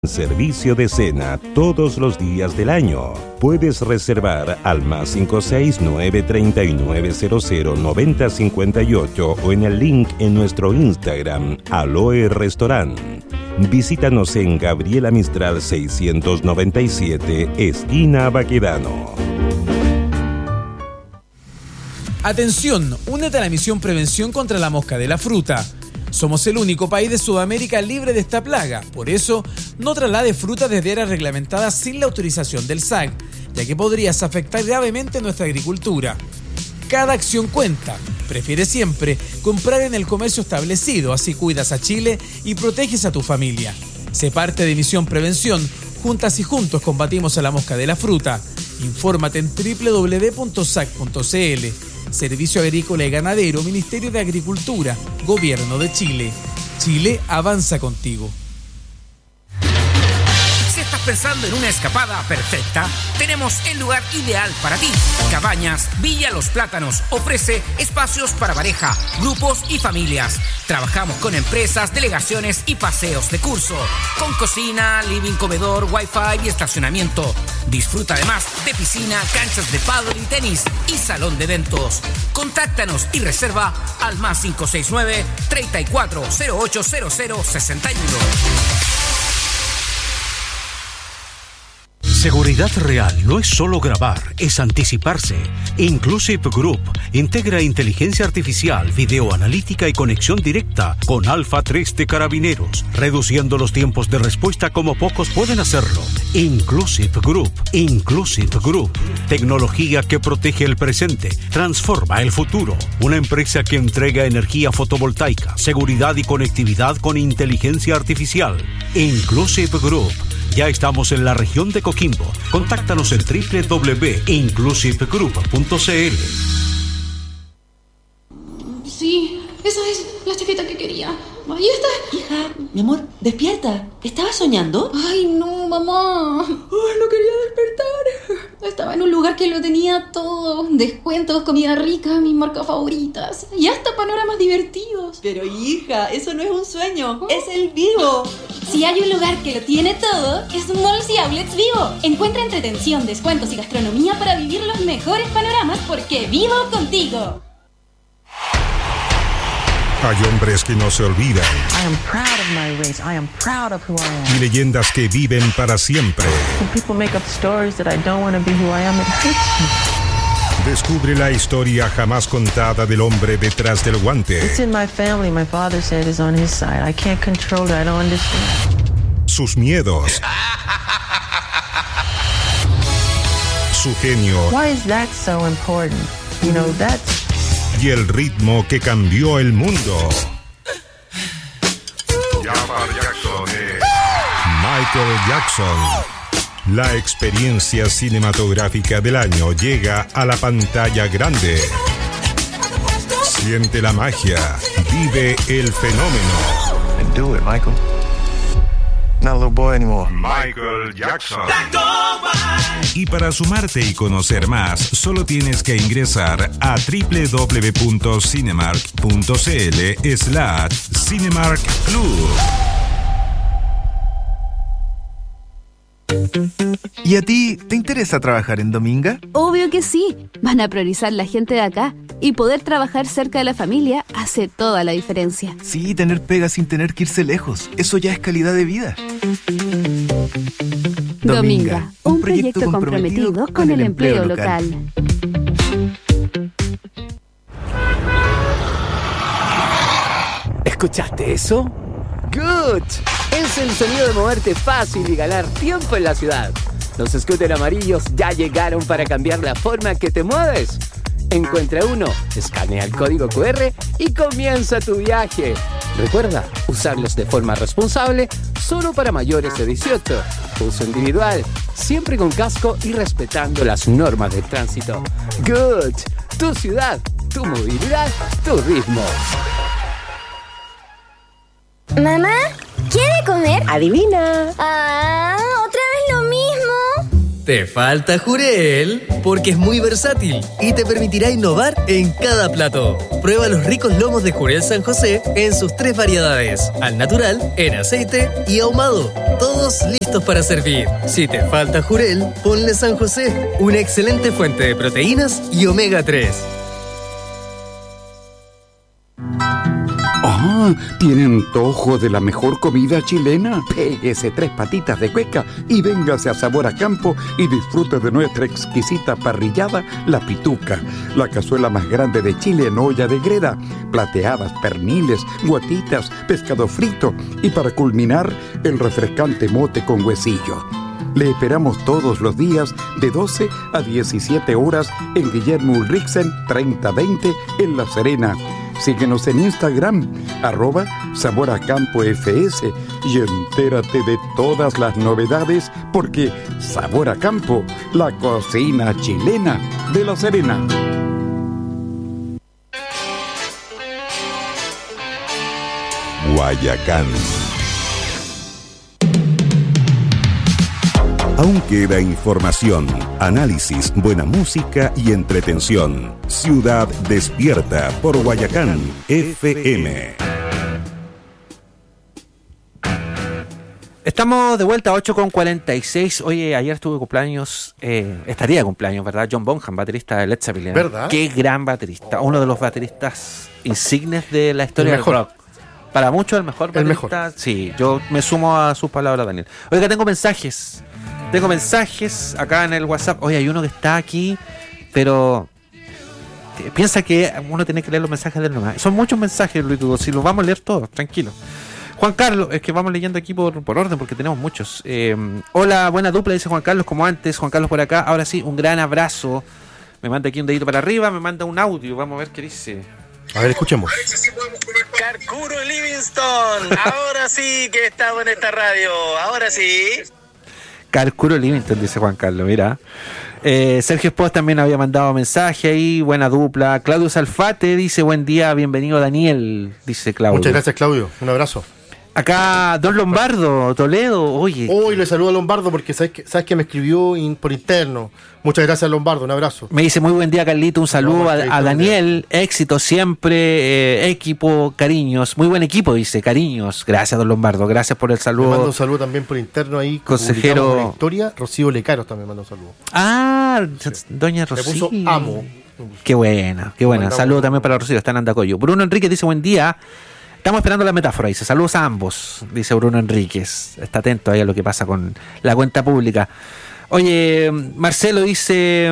Servicio de cena todos los días del año. Puedes reservar al +569 3900 9058 o en el link en nuestro Instagram, Aloe Restaurant. Visítanos en Gabriela Mistral 697, esquina Baquedano. Atención, únete a la misión Prevención contra la Mosca de la Fruta. Somos el único país de Sudamérica libre de esta plaga. Por eso, no traslades fruta desde áreas reglamentadas sin la autorización del SAC, ya que podrías afectar gravemente nuestra agricultura. Cada acción cuenta. Prefiere siempre comprar en el comercio establecido, así cuidas a Chile y proteges a tu familia. Sé parte de Misión Prevención. Juntas y juntos combatimos a la mosca de la fruta. Infórmate en www.sac.cl. Servicio Agrícola y Ganadero, Ministerio de Agricultura, Gobierno de Chile. Chile avanza contigo. Si estás pensando en una escapada perfecta, tenemos el lugar ideal para ti. Cabañas Villa Los Plátanos ofrece espacios para pareja, grupos y familias. Trabajamos con empresas, delegaciones y paseos de curso, con cocina, living, comedor, wifi y estacionamiento. Disfruta además de piscina, canchas de pádel y tenis y salón de eventos. Contáctanos y reserva al +569 34080061. Seguridad real no es solo grabar, es anticiparse. Inclusive Group integra inteligencia artificial, videoanalítica y conexión directa con Alpha 3 de Carabineros, reduciendo los tiempos de respuesta como pocos pueden hacerlo. Inclusive Group. Tecnología que protege el presente, transforma el futuro. Una empresa que entrega energía fotovoltaica, seguridad y conectividad con inteligencia artificial. Inclusive Group. Ya estamos en la región de Coquimbo. Contáctanos en www.inclusivegroup.cl. Sí, esa es la chaqueta que quería. Ahí está. Hija, mi amor, despierta. ¿Estabas soñando? Ay, no, mamá. Ay, no quería despertar. Estaba en un lugar que lo tenía todo. Descuentos, comida rica, mis marcas favoritas. Y hasta panoramas divertidos. Pero hija, eso no es un sueño. Es el Vivo. Si hay un lugar que lo tiene todo, es Malls y Outlets Vivo. Encuentra entretención, descuentos y gastronomía para vivir los mejores panoramas porque vivo contigo. Hay hombres que no se olvidan. I am proud of my race. I am proud of who I am. Y leyendas que viven para siempre. When people make up stories that I don't want to be who I am, it hurts me. Descubre la historia jamás contada del hombre detrás del guante. It's in my family. My father said it's on his side. I can't control it. I don't understand. Sus miedos. Su genio. Why is that so important? You know, that's... Y el ritmo que cambió el mundo. Michael Jackson. La experiencia cinematográfica del año llega a la pantalla grande. Siente la magia. Vive el fenómeno. And do it, Michael. Not a little boy anymore. Michael Jackson. Y para sumarte y conocer más, solo tienes que ingresar a www.cinemark.cl/Cinemark Club. ¿Y a ti te interesa trabajar en Dominga? Obvio que sí. Van a priorizar la gente de acá. Y poder trabajar cerca de la familia hace toda la diferencia. Sí, tener pega sin tener que irse lejos. Eso ya es calidad de vida. Dominga, un proyecto comprometido con el empleo local. ¿Escuchaste eso? ¡Good! Es el sonido de moverte fácil y ganar tiempo en la ciudad. Los scooters amarillos ya llegaron para cambiar la forma que te mueves. Encuentra uno, escanea el código QR y comienza tu viaje. Recuerda, usarlos de forma responsable, solo para mayores de 18. Uso individual, siempre con casco y respetando las normas de tránsito. Good. Tu ciudad, tu movilidad, tu ritmo. Mamá, ¿quiere comer? Adivina. Ah, ¿otra vez lo mismo? Te falta Jurel, porque es muy versátil y te permitirá innovar en cada plato. Prueba los ricos lomos de Jurel San José en sus 3 variedades: al natural, en aceite y ahumado. Todos listos para servir. Si te falta Jurel, ponle San José, una excelente fuente de proteínas y omega 3. Ah, ¿tiene antojo de la mejor comida chilena? Péguese 3 patitas de cueca y véngase a Sabor a Campo y disfrute de nuestra exquisita parrillada, La Pituca, la cazuela más grande de Chile en olla de greda, plateadas, perniles, guatitas, pescado frito y para culminar, el refrescante mote con huesillo. Le esperamos todos los días de 12 a 17 horas en Guillermo Ulrichsen 3020 en La Serena. Síguenos en Instagram, @SaborACampoFS y entérate de todas las novedades porque Sabor a Campo, la cocina chilena de La Serena. Guayacán. Aún queda información, análisis, buena música y entretención. Ciudad Despierta por Guayacán FM. Estamos de vuelta a 8:46. Oye, ayer estuve de cumpleaños, estaría de cumpleaños, ¿verdad? John Bonham, baterista de Led Zeppelin. ¿Verdad? Qué gran baterista. Uno de los bateristas insignes de la historia del rock. Para muchos el mejor baterista. El mejor. Sí, yo me sumo a sus palabras, Daniel. Oiga, tengo mensajes acá en el WhatsApp. Oye, hay uno que está aquí, pero piensa que uno tiene que leer los mensajes de él nomás. Son muchos mensajes, Luis Hugo, si los vamos a leer todos, tranquilo. Juan Carlos, es que vamos leyendo aquí por orden porque tenemos muchos. Hola, buena dupla, dice Juan Carlos, como antes. Juan Carlos por acá. Ahora sí, un gran abrazo. Me manda aquí un dedito para arriba, me manda un audio. Vamos a ver qué dice. A ver, escuchemos. Carcuro Livingston, ahora sí que estamos en esta radio, ahora sí. Carcuro Livingston, dice Juan Carlos, mira. Sergio Espós también había mandado mensaje ahí, buena dupla. Claudio Salfate dice, buen día, bienvenido Daniel, dice Claudio. Muchas gracias, Claudio, un abrazo. Acá Don Lombardo, Toledo, oye. Hoy le saludo a Lombardo porque sabes que me escribió por interno. Muchas gracias, Lombardo, un abrazo. Me dice, muy buen día, Carlito, un saludo a Daniel, éxito siempre, equipo, cariños, muy buen equipo, dice, cariños. Gracias, Don Lombardo, gracias por el saludo. Me mando un saludo también por interno ahí. Consejero. La historia, Rocío Lecaros también manda un saludo. Ah, sí. Doña Rocío. Me puso amo. Qué buena, qué buena. Saludo también para Rocío, está en Andacoyo. Bruno Enríquez dice, buen día. Estamos esperando la metáfora, dice, saludos a ambos, dice Bruno Enríquez. Está atento ahí a lo que pasa con la cuenta pública. Oye, Marcelo dice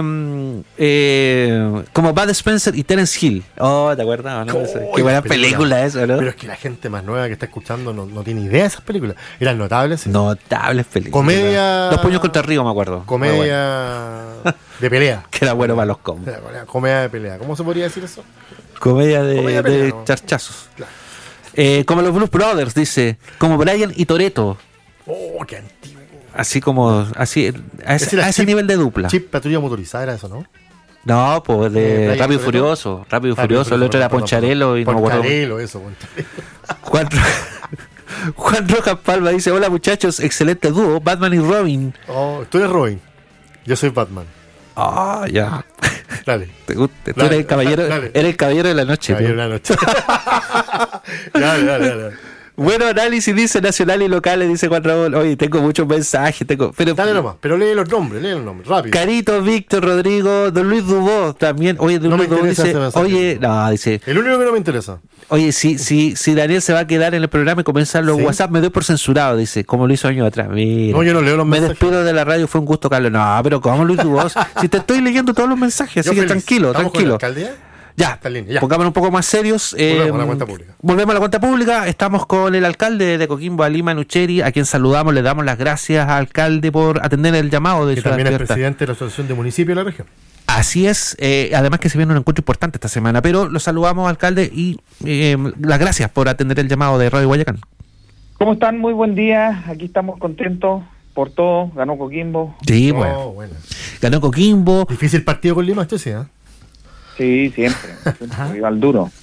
como Bud Spencer y Terence Hill. Oh, ¿te acuerdas? ¿No? Qué buena película eso, ¿no? Pero es que la gente más nueva que está escuchando no tiene idea de esas películas. Eran notables. ¿Sí? Notables películas. Comedia. Dos puños contra el río, me acuerdo. Comedia de pelea. Que era bueno para los combos. Comedia de pelea. ¿Cómo se podría decir eso? Comedia de pelea, ¿no? Charchazos. Claro. Como los Blues Brothers, dice. Como Brian y Toretto. Oh, qué antiguo. Así como, así, a ese nivel de dupla. Chip Patrulla Motorizada era eso, ¿no? No, pues de Rápido y Furioso. Rápido y Furioso, el otro era Poncharelo y no me acuerdo. Poncharelo, eso, Poncharelo. Juan Rojas Palma dice, hola muchachos, excelente dúo, Batman y Robin. Oh, tú eres Robin, yo soy Batman. Ah, ya. Dale. Tú eres el caballero, eres el caballero de la noche. Caballero de la noche. Dale. Bueno, análisis dice nacional y locales, dice Juan Raúl. Oye, tengo muchos mensajes. Pero, dale nomás, pero lee los nombres, rápido. Carito, Víctor, Rodrigo, Don Luis Dubó también. Oye, Don Luis Dubó dice, dice. El único que no me interesa. Oye, si Daniel se va a quedar en el programa y comenzar los WhatsApp, me doy por censurado, dice, como lo hizo años atrás. Mira, no, yo no leo los mensajes. Me despido de la radio, fue un gusto, Carlos. No, pero ¿cómo, Luis Dubó? Si te estoy leyendo todos los mensajes, así que tranquilo. Con la alcaldía? Ya, pongámonos un poco más serios. Volvemos a la cuenta pública. Volvemos a la cuenta pública. Estamos con el alcalde de Coquimbo, Alima Nucheri, a quien saludamos. Le damos las gracias al alcalde por atender el llamado de Ciudad Despierta. También es presidente de la Asociación de Municipios de la región. Así es. Además que se viene un encuentro importante esta semana. Pero lo saludamos, alcalde, y las gracias por atender el llamado de Radio Guayacán. ¿Cómo están? Muy buen día. Aquí estamos contentos por todo. Ganó Coquimbo. Sí, bueno. Ganó Coquimbo. Difícil partido con Lima, esto sí, ¿eh? Sí, siempre. Rival duro.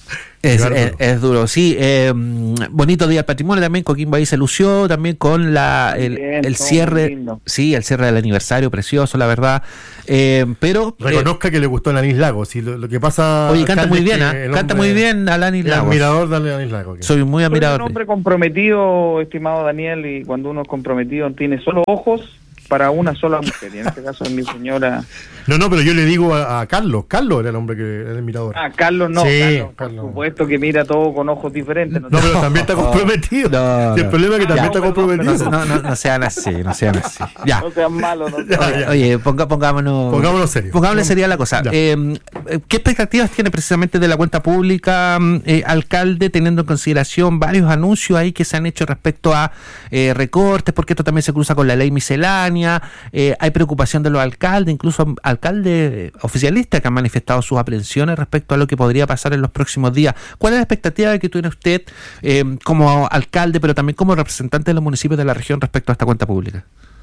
Es duro, sí. Bonito Día del Patrimonio también. Coquimbo ahí se lució también con el cierre. Sí, el cierre del aniversario, precioso, la verdad. Pero reconozca que le gustó el Anís Lago. Si lo que pasa. Oye, canta muy bien, canta muy bien al Anís Lago. Admirador del Anís Lago. Soy muy admirador. Soy un hombre comprometido, estimado Daniel, y cuando uno es comprometido tiene solo ojos para una sola mujer, y en este caso es mi señora. No, pero yo le digo a Carlos. Carlos era el hombre que era el mirador. Carlos no. Sí, Carlos, por supuesto que mira todo con ojos diferentes. No, pero también está comprometido. El problema es que también está comprometido. No sean así. Ya. No sean malos. Oye, pongámonos serios. Pongámosle seria la cosa. ¿Qué expectativas tiene precisamente de la cuenta pública, alcalde, teniendo en consideración varios anuncios ahí que se han hecho respecto a recortes, porque esto también se cruza con la ley miscelánea? Hay preocupación de los alcaldes, incluso alcaldes oficialistas que han manifestado sus aprensiones respecto a lo que podría pasar en los próximos días. ¿Cuál es la expectativa que tiene usted como alcalde, pero también como representante de los municipios de la región respecto a esta cuenta pública?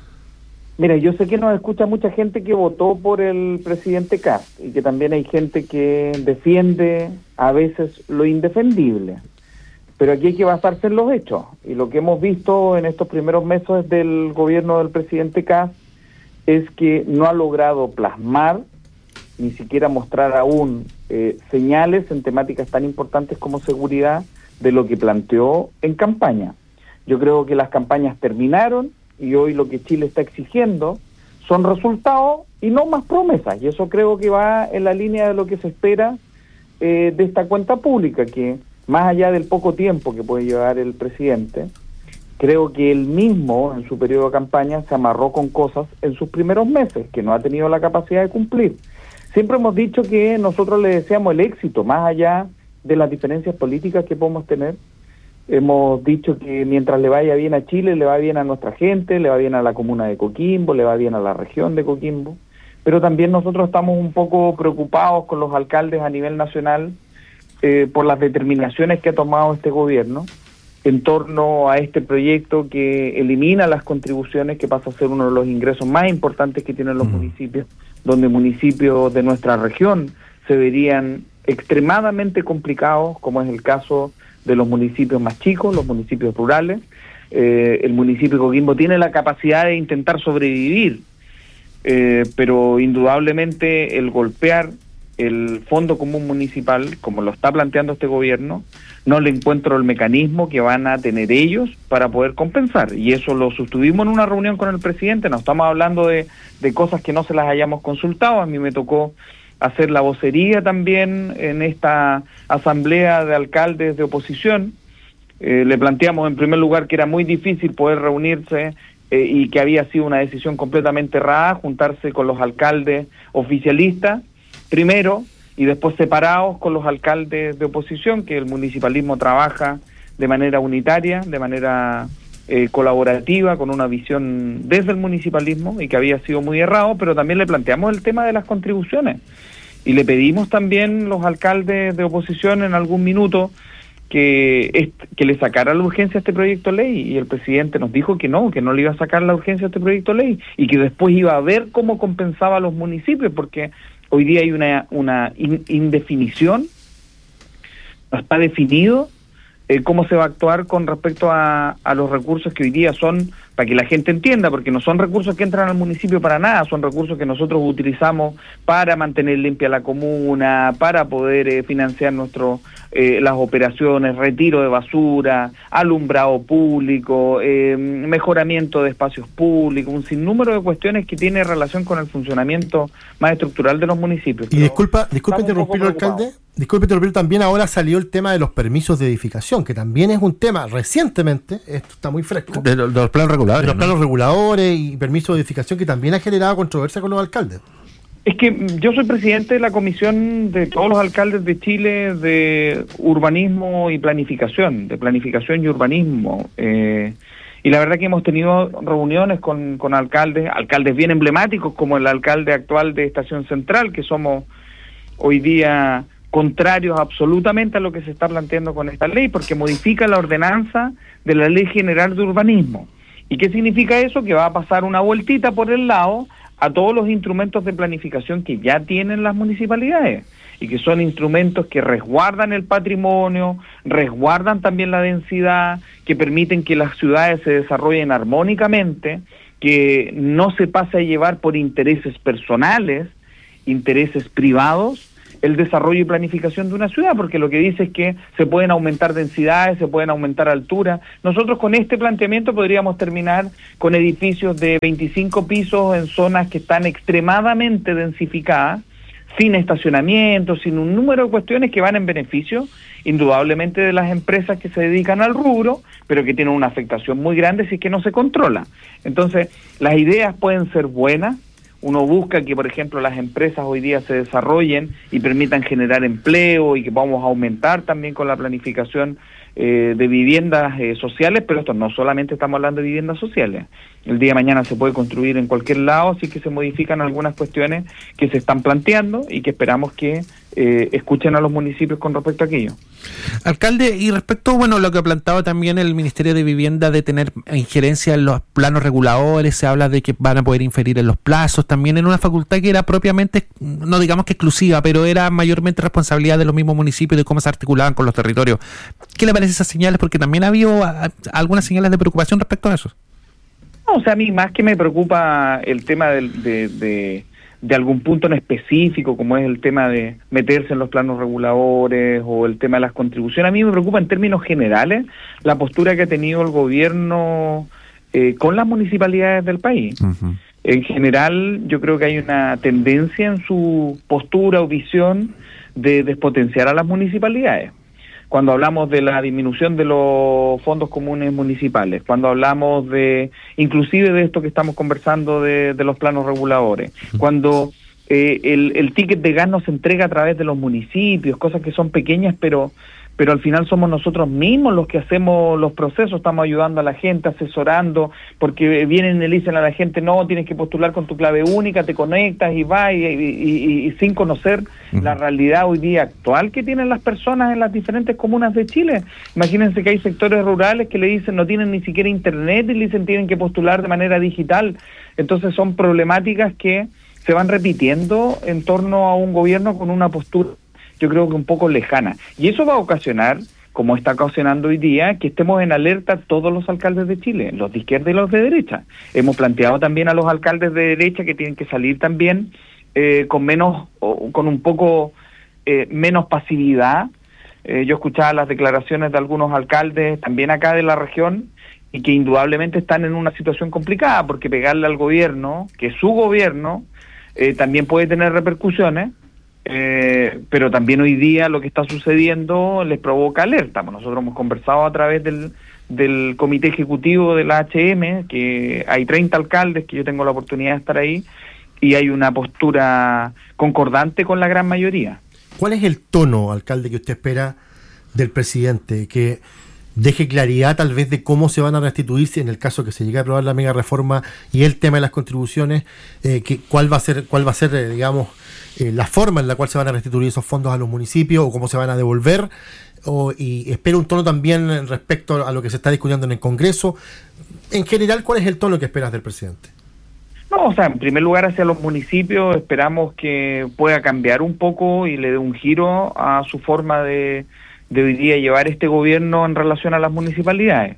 Mira, yo sé que nos escucha mucha gente que votó por el presidente Kast y que también hay gente que defiende a veces lo indefendible. Pero aquí hay que basarse en los hechos, y lo que hemos visto en estos primeros meses del gobierno del presidente Kast es que no ha logrado plasmar, ni siquiera mostrar aún señales en temáticas tan importantes como seguridad de lo que planteó en campaña. Yo creo que las campañas terminaron y hoy lo que Chile está exigiendo son resultados y no más promesas, y eso creo que va en la línea de lo que se espera de esta cuenta pública, que más allá del poco tiempo que puede llevar el presidente, creo que él mismo en su periodo de campaña se amarró con cosas en sus primeros meses que no ha tenido la capacidad de cumplir. Siempre hemos dicho que nosotros le deseamos el éxito, más allá de las diferencias políticas que podemos tener. Hemos dicho que mientras le vaya bien a Chile, le va bien a nuestra gente, le va bien a la comuna de Coquimbo, le va bien a la región de Coquimbo, pero también nosotros estamos un poco preocupados con los alcaldes a nivel nacional por las determinaciones que ha tomado este gobierno en torno a este proyecto que elimina las contribuciones, que pasa a ser uno de los ingresos más importantes que tienen los municipios, donde municipios de nuestra región se verían extremadamente complicados, como es el caso de los municipios más chicos, los municipios rurales. El municipio de Coquimbo tiene la capacidad de intentar sobrevivir, pero indudablemente el golpear el Fondo Común Municipal, como lo está planteando este gobierno, no le encuentro el mecanismo que van a tener ellos para poder compensar, y eso lo sostuvimos en una reunión con el presidente. No estamos hablando de cosas que no se las hayamos consultado. A mí me tocó hacer la vocería también en esta asamblea de alcaldes de oposición. Le planteamos en primer lugar que era muy difícil poder reunirse y que había sido una decisión completamente errada juntarse con los alcaldes oficialistas primero, y después separados con los alcaldes de oposición, que el municipalismo trabaja de manera unitaria, de manera colaborativa, con una visión desde el municipalismo, y que había sido muy errado. Pero también le planteamos el tema de las contribuciones, y le pedimos también los alcaldes de oposición en algún minuto que le sacara la urgencia a este proyecto de ley, y el presidente nos dijo que no le iba a sacar la urgencia a este proyecto de ley, y que después iba a ver cómo compensaba a los municipios, porque hoy día hay una indefinición, no está definido cómo se va a actuar con respecto a los recursos que hoy día son, para que la gente entienda, porque no son recursos que entran al municipio para nada, son recursos que nosotros utilizamos para mantener limpia la comuna, para poder financiar las operaciones, retiro de basura, alumbrado público, mejoramiento de espacios públicos, un sinnúmero de cuestiones que tiene relación con el funcionamiento más estructural de los municipios. Y disculpa interrumpirlo, alcalde. Disculpe interrumpir, también ahora salió el tema de los permisos de edificación, que también es un tema recientemente, esto está muy fresco, de los planos reguladores. De los planos reguladores y permisos de edificación, que también ha generado controversia con los alcaldes. Es que yo soy presidente de la comisión de todos los alcaldes de Chile de urbanismo y planificación, y urbanismo. Y la verdad que hemos tenido reuniones con alcaldes bien emblemáticos, como el alcalde actual de Estación Central, que somos hoy día contrarios absolutamente a lo que se está planteando con esta ley, porque modifica la ordenanza de la Ley General de Urbanismo. ¿Y qué significa eso? Que va a pasar una vueltita por el lado a todos los instrumentos de planificación que ya tienen las municipalidades, y que son instrumentos que resguardan el patrimonio, resguardan también la densidad, que permiten que las ciudades se desarrollen armónicamente, que no se pase a llevar por intereses personales, intereses privados, el desarrollo y planificación de una ciudad, porque lo que dice es que se pueden aumentar densidades, se pueden aumentar alturas. Nosotros con este planteamiento podríamos terminar con edificios de 25 pisos en zonas que están extremadamente densificadas, sin estacionamiento, sin un número de cuestiones que van en beneficio, indudablemente, de las empresas que se dedican al rubro, pero que tienen una afectación muy grande si es que no se controla. Entonces, las ideas pueden ser buenas. Uno busca que, por ejemplo, las empresas hoy día se desarrollen y permitan generar empleo, y que vamos a aumentar también con la planificación de viviendas sociales, pero esto no solamente estamos hablando de viviendas sociales. El día de mañana se puede construir en cualquier lado, así que se modifican algunas cuestiones que se están planteando y que esperamos que escuchen a los municipios con respecto a aquello. Alcalde, y respecto, bueno, lo que ha planteado también el Ministerio de Vivienda de tener injerencia en los planos reguladores, se habla de que van a poder inferir en los plazos, también en una facultad que era propiamente, no digamos que exclusiva, pero era mayormente responsabilidad de los mismos municipios de cómo se articulaban con los territorios. ¿Qué le parecen esas señales? Porque también ha habido algunas señales de preocupación respecto a eso. No, o sea, a mí más que me preocupa el tema de algún punto en específico, como es el tema de meterse en los planos reguladores o el tema de las contribuciones. A mí me preocupa en términos generales la postura que ha tenido el gobierno con las municipalidades del país. Uh-huh. En general, yo creo que hay una tendencia en su postura o visión de despotenciar a las municipalidades. Cuando hablamos de la disminución de los fondos comunes municipales, cuando hablamos de, inclusive de esto que estamos conversando de los planos reguladores, cuando el ticket de gas no se entrega a través de los municipios, cosas que son pequeñas, pero al final somos nosotros mismos los que hacemos los procesos, estamos ayudando a la gente, asesorando, porque vienen y le dicen a la gente, no, tienes que postular con tu clave única, te conectas y vas, y sin conocer la realidad hoy día actual que tienen las personas en las diferentes comunas de Chile. Imagínense que hay sectores rurales que le dicen no tienen ni siquiera internet y le dicen tienen que postular de manera digital. Entonces son problemáticas que se van repitiendo en torno a un gobierno con una postura, yo creo que un poco lejana. Y eso va a ocasionar, como está ocasionando hoy día, que estemos en alerta todos los alcaldes de Chile, los de izquierda y los de derecha. Hemos planteado también a los alcaldes de derecha que tienen que salir también con un poco menos pasividad. Yo escuchaba las declaraciones de algunos alcaldes también acá de la región, y que indudablemente están en una situación complicada, porque pegarle al gobierno, que es su gobierno, también puede tener repercusiones. Pero también hoy día lo que está sucediendo les provoca alerta. Nosotros hemos conversado a través del comité ejecutivo de la HM, que hay 30 alcaldes, que yo tengo la oportunidad de estar ahí, y hay una postura concordante con la gran mayoría. ¿Cuál es el tono, alcalde, que usted espera del presidente? Que deje claridad tal vez de cómo se van a restituirse en el caso que se llegue a aprobar la mega reforma y el tema de las contribuciones, cuál va a ser digamos, la forma en la cual se van a restituir esos fondos a los municipios o cómo se van a devolver, y espero un tono también respecto a lo que se está discutiendo en el Congreso. En general, ¿cuál es el tono que esperas del presidente? No, o sea, en primer lugar hacia los municipios esperamos que pueda cambiar un poco y le dé un giro a su forma de hoy día llevar este gobierno en relación a las municipalidades.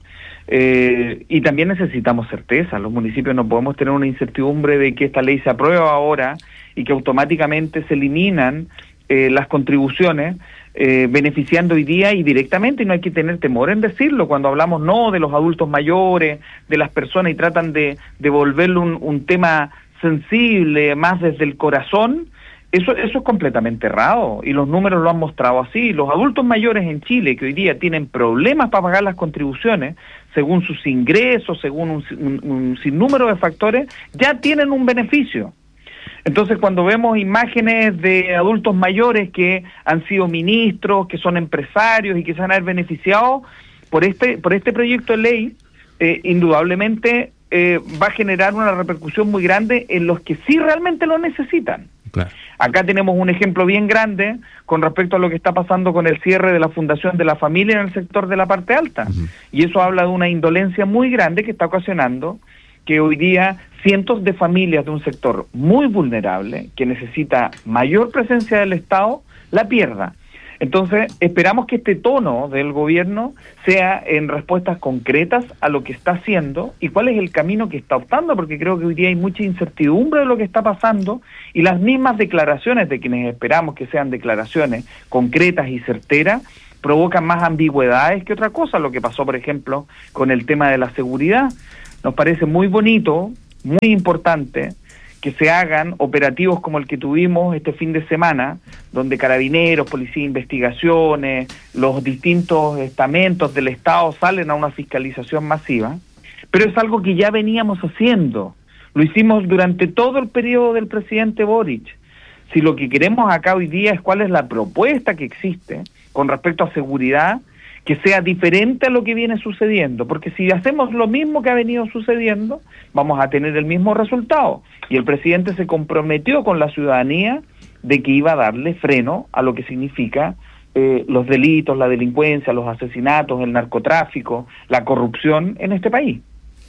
Y también necesitamos certeza. Los municipios no podemos tener una incertidumbre de que esta ley se aprueba ahora y que automáticamente se eliminan las contribuciones, beneficiando hoy día y directamente, y no hay que tener temor en decirlo. Cuando hablamos de los adultos mayores, de las personas, y tratan de volverlo un tema sensible, más desde el corazón, eso es completamente errado, y los números lo han mostrado así. Los adultos mayores en Chile, que hoy día tienen problemas para pagar las contribuciones, según sus ingresos, según un sinnúmero de factores, ya tienen un beneficio. Entonces, cuando vemos imágenes de adultos mayores que han sido ministros, que son empresarios y que se van a ver beneficiados por este proyecto de ley, indudablemente va a generar una repercusión muy grande en los que sí realmente lo necesitan. Claro. Acá tenemos un ejemplo bien grande con respecto a lo que está pasando con el cierre de la Fundación de la Familia en el sector de la parte alta. Y eso habla de una indolencia muy grande que está ocasionando que hoy día cientos de familias de un sector muy vulnerable, que necesita mayor presencia del Estado, la pierda. Entonces, esperamos que este tono del gobierno sea en respuestas concretas a lo que está haciendo y cuál es el camino que está optando, porque creo que hoy día hay mucha incertidumbre de lo que está pasando y las mismas declaraciones de quienes esperamos que sean declaraciones concretas y certeras provocan más ambigüedades que otra cosa. Lo que pasó, por ejemplo, con el tema de la seguridad. Nos parece muy bonito, muy importante, que se hagan operativos como el que tuvimos este fin de semana, donde Carabineros, Policía de Investigaciones, los distintos estamentos del Estado salen a una fiscalización masiva, pero es algo que ya veníamos haciendo. Lo hicimos durante todo el periodo del presidente Boric. Si lo que queremos acá hoy día es cuál es la propuesta que existe con respecto a seguridad, que sea diferente a lo que viene sucediendo, porque si hacemos lo mismo que ha venido sucediendo, vamos a tener el mismo resultado. Y el presidente se comprometió con la ciudadanía de que iba a darle freno a lo que significa los delitos, la delincuencia, los asesinatos, el narcotráfico, la corrupción en este país.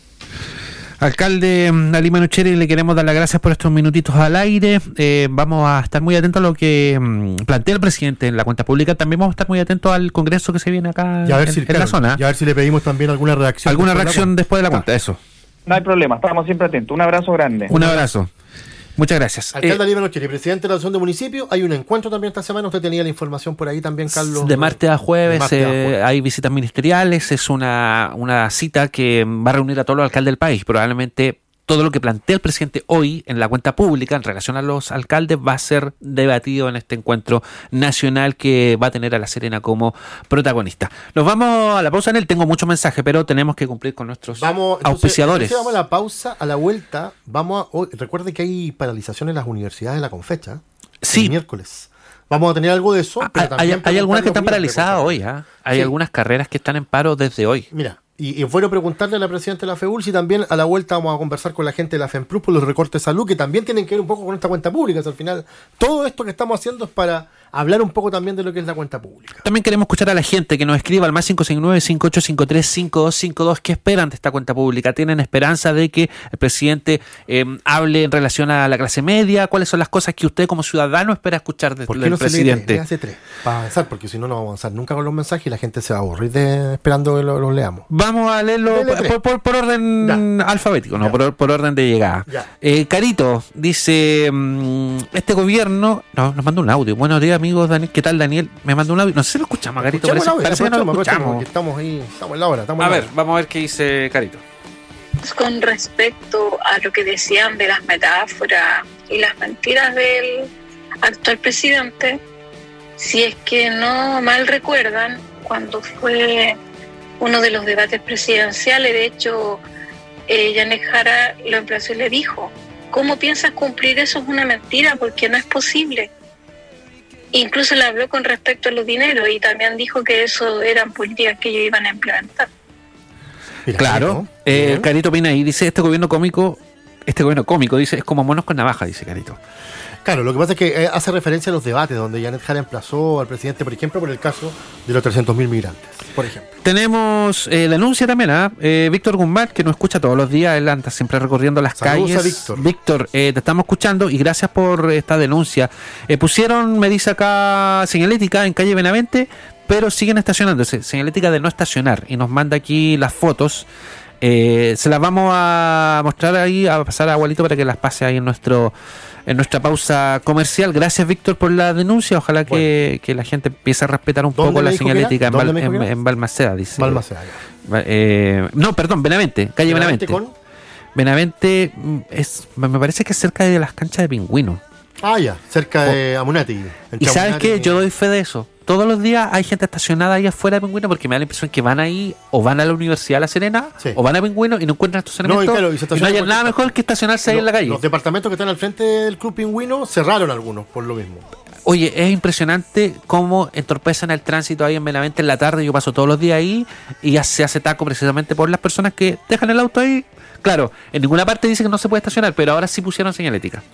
Alcalde Ali Manucheri, le queremos dar las gracias por estos minutitos al aire. Vamos a estar muy atentos a lo que plantea el presidente en la cuenta pública. También vamos a estar muy atentos al congreso que se viene acá en la zona. Y a ver si le pedimos también alguna reacción. Alguna reacción después de la cuenta, eso. No hay problema, estamos siempre atentos. Un abrazo grande. Un abrazo. Muchas gracias. Alcalde Ali Manucheri, presidente de la Asociación de Municipios. Hay un encuentro también esta semana. Usted tenía la información por ahí también, Carlos. De martes a jueves, hay visitas ministeriales. Es una cita que va a reunir a todos los alcaldes del país. Probablemente todo lo que plantea el presidente hoy en la cuenta pública en relación a los alcaldes va a ser debatido en este encuentro nacional que va a tener a La Serena como protagonista. Nos vamos a la pausa, tengo muchos mensajes, pero tenemos que cumplir con nuestros auspiciadores. Vamos a la pausa, a la vuelta. Recuerde que hay paralización en las universidades de la Confecha. Sí. El miércoles. Vamos a tener algo de eso. Pero hay algunas que están paralizadas hoy. Hay algunas carreras que están en paro desde hoy. Mira. Y es bueno preguntarle a la presidenta de la FEUL si también a la vuelta vamos a conversar con la gente de la FEMPLUS por los recortes de salud, que también tienen que ver un poco con esta cuenta pública. Al final, todo esto que estamos haciendo es para hablar un poco también de lo que es la cuenta pública. También queremos escuchar a la gente que nos escriba al más 569-5853-5252. ¿Qué esperan de esta cuenta pública? ¿Tienen esperanza de que el presidente hable en relación a la clase media? ¿Cuáles son las cosas que usted como ciudadano espera escuchar del presidente? Le hace 3 para avanzar, porque si no, no vamos a avanzar nunca con los mensajes y la gente se va a aburrir esperando que los leamos. Vamos a leerlo por orden alfabético, no, por orden de llegada. Carito dice, este gobierno nos mandó un audio. Buenos días, amigos. Daniel, ¿qué tal, Daniel? Me mandó un audio. No sé si lo escuchamos, Carito. Parece que no lo escuchamos. Estamos ahí, estamos en la hora. A ver, vamos a ver qué dice Carito. Con respecto a lo que decían de las metáforas y las mentiras del actual presidente, si es que no mal recuerdan, cuando fue uno de los debates presidenciales, de hecho, Janet Jara lo emplazó y le dijo: ¿cómo piensas cumplir eso? Es una mentira, porque no es posible. Incluso le habló con respecto a los dineros y también dijo que eso eran políticas que ellos iban a implementar. Claro, Carito opina ahí, dice, este gobierno cómico, dice, es como monos con navaja, dice Carito. Claro, lo que pasa es que hace referencia a los debates donde Janet Jara emplazó al presidente, por ejemplo, por el caso de los 300.000 migrantes, por ejemplo. Tenemos denuncia también a Víctor Guzmán, que nos escucha todos los días, él anda siempre recorriendo las calles. A Víctor. Víctor, te estamos escuchando y gracias por esta denuncia. Pusieron, me dice acá, señalética en calle Benavente, pero siguen estacionándose, señalética de no estacionar, y nos manda aquí las fotos. Se las vamos a mostrar ahí, a pasar a Abuelito para que las pase ahí en nuestra pausa comercial. Gracias, Víctor, por la denuncia. Ojalá que la gente empiece a respetar un poco la señalética en Balmaceda, dice. Balmaceda. No, perdón, Benavente, calle Benavente. Benavente me parece que es cerca de las canchas de Pingüino. Ah, ya, cerca de Amunati. Y ¿sabes qué? Yo doy fe de eso. Todos los días hay gente estacionada ahí afuera de Pingüino, porque me da la impresión que van ahí o van a la Universidad de La Serena, o van a Pingüino y no encuentran estacionamiento. Y no hay nada mejor que estacionarse ahí en la calle. Los departamentos que están al frente del Club Pingüino cerraron algunos por lo mismo. Oye, es impresionante cómo entorpecen el tránsito ahí en Benavente en la tarde. Yo paso todos los días ahí y ya se hace taco precisamente por las personas que dejan el auto ahí. Claro, en ninguna parte dice que no se puede estacionar, pero ahora sí pusieron señalética.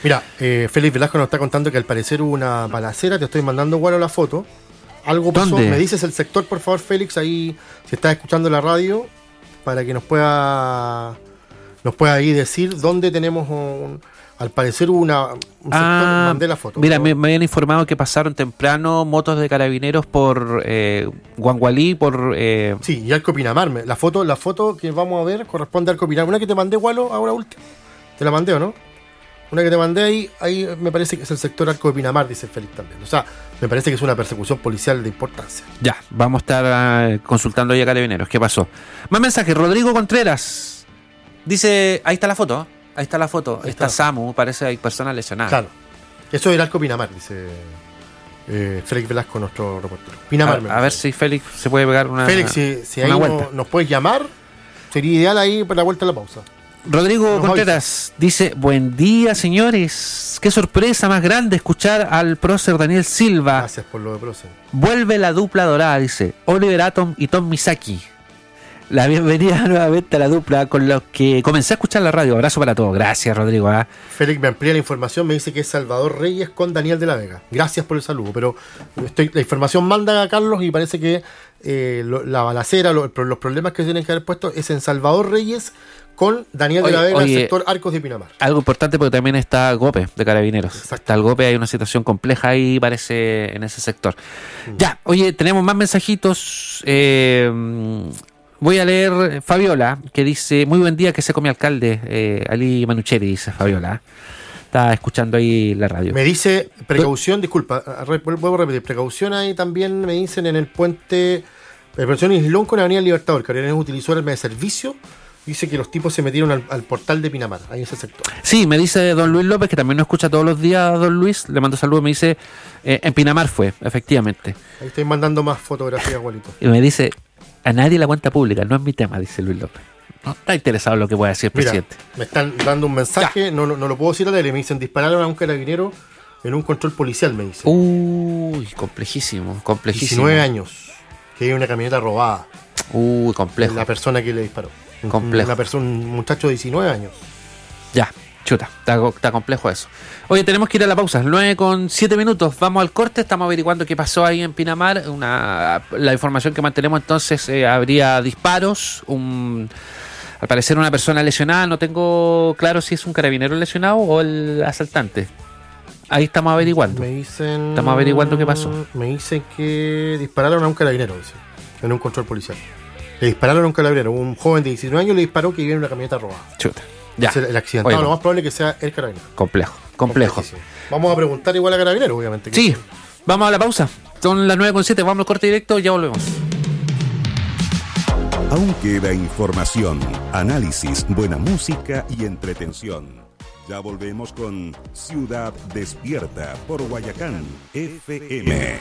Mira, Félix Velasco nos está contando que al parecer hubo una balacera. Te estoy mandando, Guaro, la foto. Algo pasó. ¿Dónde? Me dices el sector, por favor, Félix, ahí, si estás escuchando la radio, para que nos pueda ahí decir dónde tenemos al parecer hubo un sector. Mandé la foto. Mira, me habían informado que pasaron temprano motos de carabineros por Guangualí, por... Sí, y Arco Pinamar. La foto que vamos a ver corresponde a Arco Pinamar. Una que te mandé, Gualo, ahora última. Te la mandé, ¿o no? Una que te mandé ahí me parece que es el sector Arco de Pinamar, dice Félix también. O sea, me parece que es una persecución policial de importancia. Ya, vamos a estar consultando ya carabineros. ¿Qué pasó? Más mensajes. Rodrigo Contreras dice, ahí está la foto. Ahí está Samu, parece que hay personas lesionadas. Claro. Eso es el Arco Pinamar, dice Félix Velasco, nuestro reportero. Pinamar. A ver si Félix se puede pegar una Félix, si ahí nos puedes llamar, sería ideal ahí para la vuelta a la pausa. Rodrigo Contreras dice, buen día, señores. Qué sorpresa más grande escuchar al prócer Daniel Silva. Gracias por lo de prócer. Vuelve la dupla dorada, dice Oliver Atom y Tom Misaki. La bienvenida nuevamente a la dupla con los que comencé a escuchar la radio. Abrazo para todos. Gracias, Rodrigo. Félix me amplía la información, me dice que es Salvador Reyes con Daniel de la Vega. Gracias por el saludo, pero la información manda a Carlos y parece que la balacera, los problemas que tienen que haber puesto es en Salvador Reyes con Daniel de la Vega, en el sector Arcos de Pinamar. Algo importante porque también está Gope de Carabineros. Exacto. Está el Gope, hay una situación compleja ahí, parece, en ese sector. Ya, oye, tenemos más mensajitos. Voy a leer Fabiola, que dice, muy buen día, que se come alcalde, Ali Manucheri, dice Fabiola. Está escuchando ahí la radio. Me dice, precaución, disculpa, vuelvo a repetir, precaución ahí también me dicen en el puente, precaución Islón con Avenida Libertador, Carabineros utilizó el arma de servicio. Dice que los tipos se metieron al portal de Pinamar, ahí en ese sector. Sí, me dice don Luis López, que también nos escucha todos los días, don Luis, le mando saludos, me dice, en Pinamar fue, efectivamente. Ahí estoy mandando más fotografías, Gualito. Y me dice, a nadie la cuenta pública, no es mi tema, dice Luis López. No está interesado en lo que pueda decir el presidente. Me están dando un mensaje, no lo puedo decir a la tele, me dicen, dispararon a un carabinero en un control policial, me dicen. Uy, complejísimo. 19 años, que hay una camioneta robada. Uy, complejo. La persona que le disparó. Complejo. Un muchacho de 19 años. Ya, chuta, está complejo eso. Oye, tenemos que ir a la pausa, 9:07. Vamos al corte, estamos averiguando qué pasó ahí en Pinamar. La información que mantenemos entonces, habría disparos, al parecer una persona lesionada. No tengo claro si es un carabinero lesionado o el asaltante. Ahí estamos averiguando. Estamos averiguando qué pasó. Me dicen que dispararon a un carabinero, dice, en un control policial. Le dispararon a un carabinero, un joven de 19 años le disparó que viene en una camioneta robada. Chuta. Ya. El accidentado, lo más probable es que sea el carabinero. Complejo. Vamos a preguntar igual a carabinero, obviamente. Sí, vamos a la pausa. Son las 9:07, vamos al corte directo, ya volvemos. Aún queda información, análisis, buena música y entretención. Ya volvemos con Ciudad Despierta por Guayacán FM.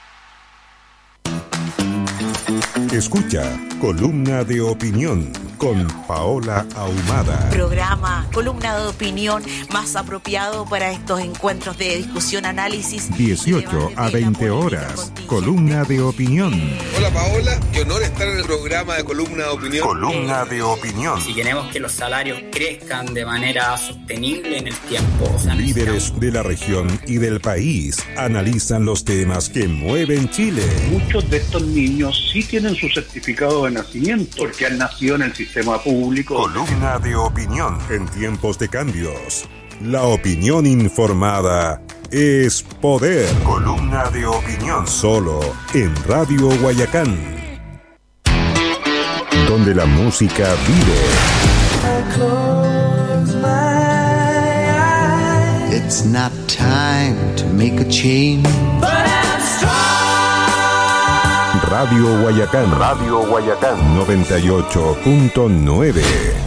Escucha Columna de Opinión con Paola Ahumada. Programa Columna de Opinión más apropiado para estos encuentros de discusión, análisis. 18 a 20 horas. Columna de Opinión. Hola Paola, qué honor estar en el programa de Columna de Opinión. Columna de Opinión. Si queremos que los salarios crezcan de manera sostenible en el tiempo. Líderes de la región y del país analizan los temas que mueven Chile. Muchos de estos niños sí tienen su certificado de nacimiento porque han nacido en el sistema público. Columna de Opinión. En tiempos de cambios, la opinión informada es poder. Columna de Opinión. Solo en Radio Guayacán, donde la música vive. It's not time to make a change. Radio Guayacán 98.9.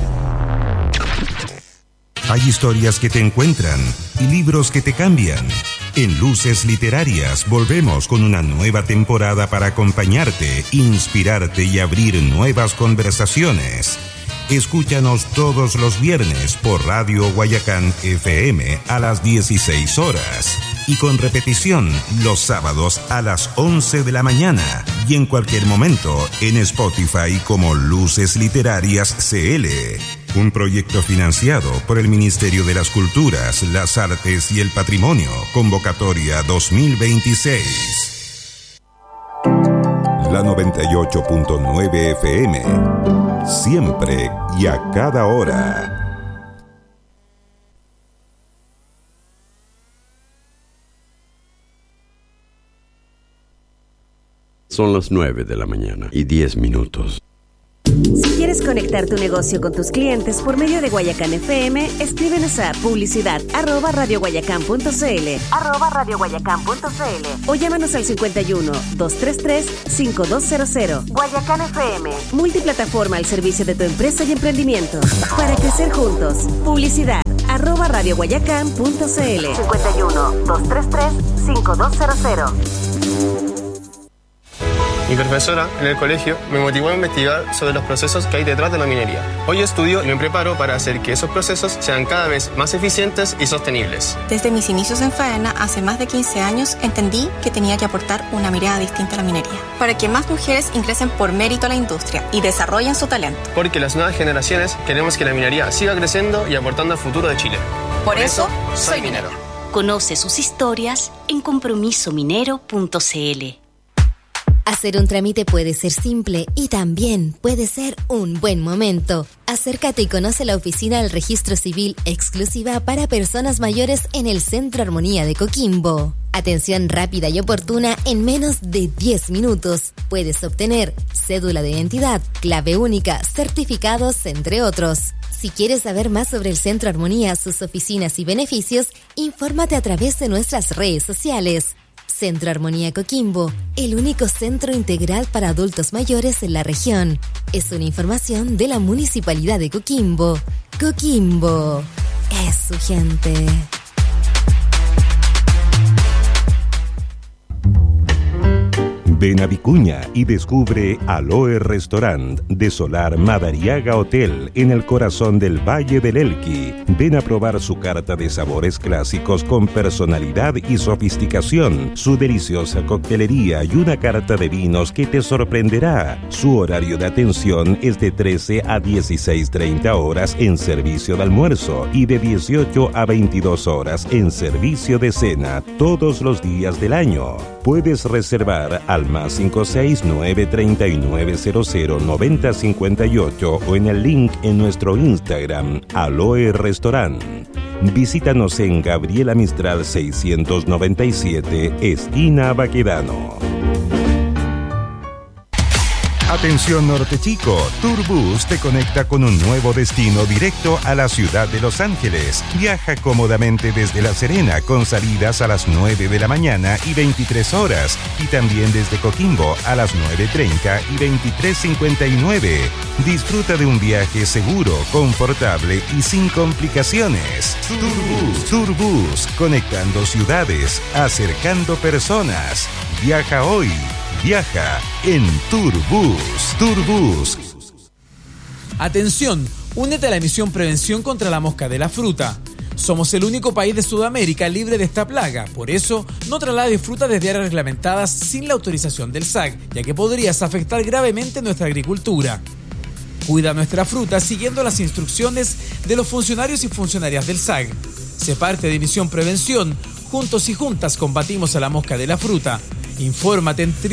Hay historias que te encuentran y libros que te cambian. En Luces Literarias volvemos con una nueva temporada para acompañarte, inspirarte y abrir nuevas conversaciones. Escúchanos todos los viernes por Radio Guayacán FM a las 16 horas. Y con repetición los sábados a las 11 de la mañana y en cualquier momento en Spotify como Luces Literarias CL. Un proyecto financiado por el Ministerio de las Culturas, las Artes y el Patrimonio. Convocatoria 2026. La 98.9 FM. Siempre y a cada hora. Son las 9:10 a.m. Si quieres conectar tu negocio con tus clientes por medio de Guayacán FM, escríbenos a publicidad@radioguayacán.cl o llámanos al 51-233-5200. Guayacán FM, multiplataforma al servicio de tu empresa y emprendimiento. Para crecer juntos, publicidad@radioguayacán.cl 51-233-5200. Mi profesora en el colegio me motivó a investigar sobre los procesos que hay detrás de la minería. Hoy estudio y me preparo para hacer que esos procesos sean cada vez más eficientes y sostenibles. Desde mis inicios en Faena, hace más de 15 años, entendí que tenía que aportar una mirada distinta a la minería, para que más mujeres ingresen por mérito a la industria y desarrollen su talento. Porque las nuevas generaciones queremos que la minería siga creciendo y aportando al futuro de Chile. Por eso, soy minero. Conoce sus historias en compromisominero.cl. Hacer un trámite puede ser simple y también puede ser un buen momento. Acércate y conoce la oficina del Registro Civil exclusiva para personas mayores en el Centro Armonía de Coquimbo. Atención rápida y oportuna en menos de 10 minutos. Puedes obtener cédula de identidad, clave única, certificados, entre otros. Si quieres saber más sobre el Centro Armonía, sus oficinas y beneficios, infórmate a través de nuestras redes sociales. Centro Armonía Coquimbo, el único centro integral para adultos mayores en la región. Es una información de la Municipalidad de Coquimbo. Coquimbo es su gente. Ven a Vicuña y descubre Aloe Restaurant de Solar Madariaga Hotel en el corazón del Valle del Elqui. Ven a probar su carta de sabores clásicos con personalidad y sofisticación, su deliciosa coctelería y una carta de vinos que te sorprenderá. Su horario de atención es de 13 a 16:30 horas en servicio de almuerzo y de 18 a 22 horas en servicio de cena todos los días del año. Puedes reservar al más 569-3900-9058 o en el link en nuestro Instagram, Aloe Restaurant. Visítanos en Gabriela Mistral 697, esquina Baquedano. Atención Norte Chico, Turbus te conecta con un nuevo destino directo a la ciudad de Los Ángeles. Viaja cómodamente desde La Serena con salidas a las 9 de la mañana y 23 horas y también desde Coquimbo a las 9:30 y 23:59. Disfruta de un viaje seguro, confortable y sin complicaciones. Turbus, conectando ciudades, acercando personas. Viaja hoy. Viaja en Turbus. Turbus. Atención, únete a la misión Prevención contra la Mosca de la Fruta. Somos el único país de Sudamérica libre de esta plaga. Por eso, no traslades fruta desde áreas reglamentadas sin la autorización del SAC, ya que podrías afectar gravemente nuestra agricultura. Cuida nuestra fruta siguiendo las instrucciones de los funcionarios y funcionarias del SAC. Sé parte de Misión Prevención. Juntos y juntas combatimos a la mosca de la fruta. Infórmate en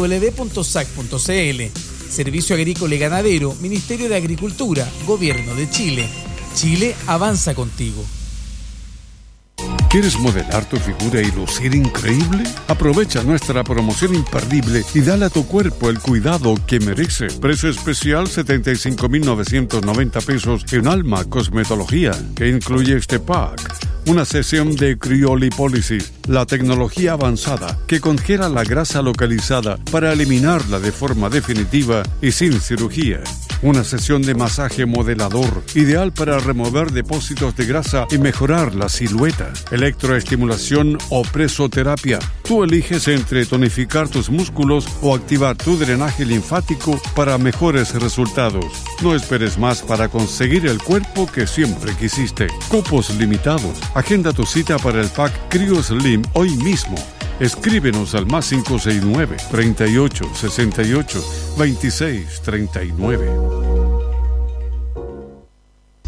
www.sac.cl. Servicio Agrícola y Ganadero, Ministerio de Agricultura, Gobierno de Chile. Chile avanza contigo. ¿Quieres modelar tu figura y lucir increíble? Aprovecha nuestra promoción imperdible y dale a tu cuerpo el cuidado que merece. Precio especial 75,990 pesos en Alma Cosmetología, que incluye este pack. Una sesión de criolipólisis, la tecnología avanzada que congela la grasa localizada para eliminarla de forma definitiva y sin cirugía. Una sesión de masaje modelador, ideal para remover depósitos de grasa y mejorar la silueta. Electroestimulación o presoterapia. Tú eliges entre tonificar tus músculos o activar tu drenaje linfático para mejores resultados. No esperes más para conseguir el cuerpo que siempre quisiste. Cupos limitados. Agenda tu cita para el pack Cryo Slim hoy mismo. Escríbenos al más 569 38 68 26 39.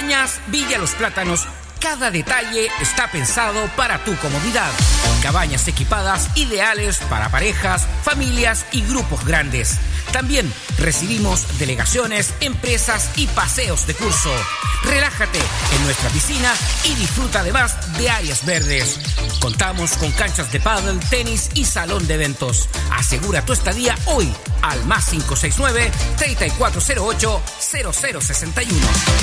Cabañas Villa Los Plátanos. Cada detalle está pensado para tu comodidad. Cabañas equipadas ideales para parejas, familias y grupos grandes. También recibimos delegaciones, empresas y paseos de curso. Relájate en nuestra piscina y disfruta además de áreas verdes. Contamos con canchas de pádel, tenis y salón de eventos. Asegura tu estadía hoy al +569 3408 0061.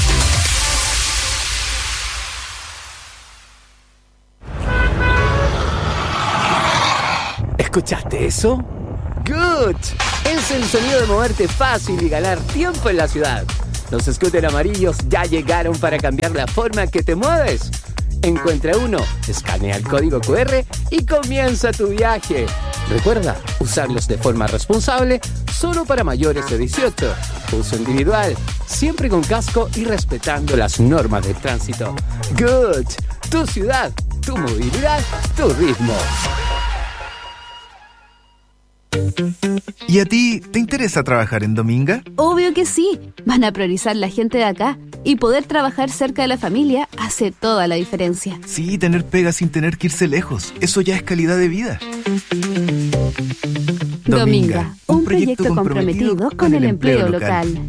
¿Escuchaste eso? ¡Good! Es el sonido de moverte fácil y ganar tiempo en la ciudad. Los scooters amarillos ya llegaron para cambiar la forma que te mueves. Encuentra uno, escanea el código QR y comienza tu viaje. Recuerda, usarlos de forma responsable, solo para mayores de 18. Uso individual, siempre con casco y respetando las normas del tránsito. Good. Tu ciudad, tu movilidad, tu ritmo. ¿Y a ti te interesa trabajar en Dominga? Obvio que sí. Van a priorizar la gente de acá. Y poder trabajar cerca de la familia hace toda la diferencia. Sí, tener pega sin tener que irse lejos. Eso ya es calidad de vida. Dominga, un proyecto comprometido con el empleo local.